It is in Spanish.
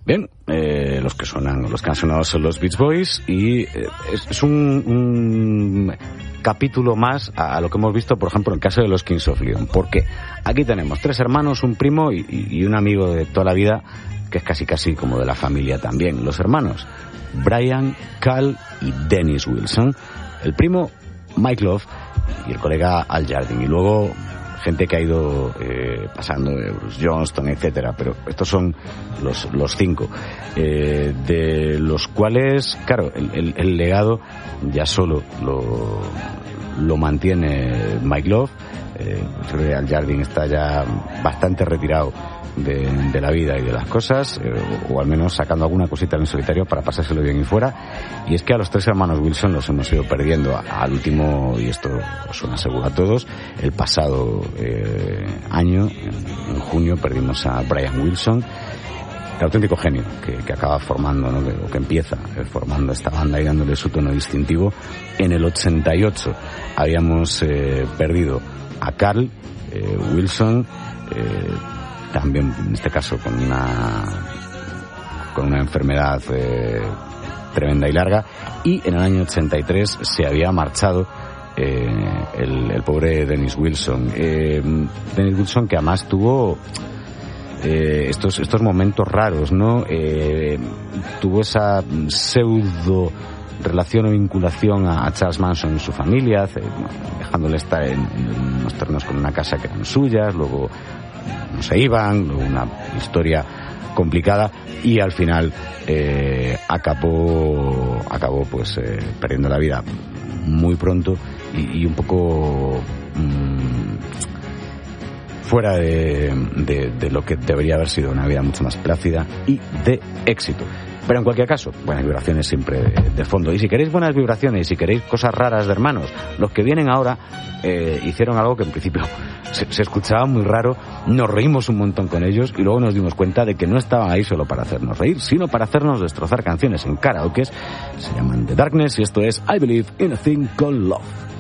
Bien, los que han sonado son los Beach Boys y es un capítulo más a lo que hemos visto, por ejemplo, en el caso de los Kings of Leon. ¿Por qué? Aquí tenemos 3 hermanos, un primo y un amigo de toda la vida que es casi como de la familia también. Los hermanos Brian, Cal y Dennis Wilson. El primo Mike Love y el colega Al Jardine. Y luego gente que ha ido pasando, Bruce Johnston, etcétera, pero estos son los 5, de los cuales, claro, el legado ya solo lo mantiene Mike Love. Yo creo que Al Jardine está ya bastante retirado de la vida y de las cosas, o al menos sacando alguna cosita en solitario para pasárselo bien y fuera. Y es que a los 3 hermanos Wilson los hemos ido perdiendo al último, y esto os suena seguro a todos, el pasado año, en junio, perdimos a Brian Wilson, el auténtico genio que acaba formando, ¿no? O que empieza formando esta banda y dándole su tono distintivo. En el 88 habíamos perdido a Carl Wilson, también en este caso con una enfermedad tremenda y larga, y en el año 83 se había marchado el pobre Dennis Wilson. Dennis Wilson, que además tuvo estos momentos raros, ¿no? Tuvo esa pseudo relación o vinculación a Charles Manson y su familia, dejándole estar en unos terrenos con una casa que eran suyas, luego no se iban, luego una historia complicada, y al final acabó pues perdiendo la vida muy pronto y un poco fuera de lo que debería haber sido una vida mucho más plácida y de éxito. Pero en cualquier caso, buenas vibraciones siempre de fondo. Y si queréis buenas vibraciones, y si queréis cosas raras de hermanos, los que vienen ahora hicieron algo que en principio se escuchaba muy raro, nos reímos un montón con ellos y luego nos dimos cuenta de que no estaban ahí solo para hacernos reír, sino para hacernos destrozar canciones en karaokes. Se llaman The Darkness y esto es I Believe in a Thing Called Love.